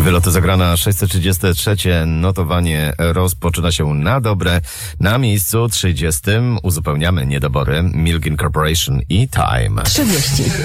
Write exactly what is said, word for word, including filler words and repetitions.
Wyloty zagrana sześćset trzydzieści trzy. Notowanie rozpoczyna się na dobre. Na miejscu trzydziestym uzupełniamy niedobory Milgin Corporation i Time. trzydzieści.